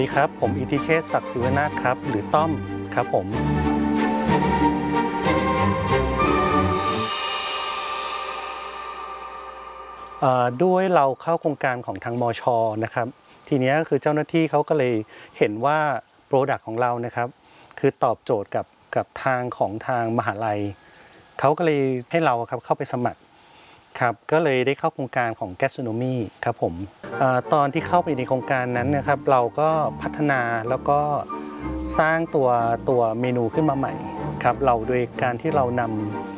ดีครับผมอิทธิเชษฐ์ศักดิ์ศิวนาถครับหรือต้อมครับผมด้วยเราเข้าโครงการของทางมชนะครับทีนี้คือเจ้าหน้าที่เขาก็เลยเห็นว่าโปรดักต์ของเรานะครับคือตอบโจทย์กับทางของทางมหาลัยเขาก็เลยให้เราครับเข้าไปสมัครครับก็เลยได้เข้าโครงการของ Gastronomy ครับผมตอนที่เข้าไปในโครงการนั้นนะครับเราก็พัฒนาแล้วก็สร้างตัวเมนูขึ้นมาใหม่ครับเราโดยการที่เราน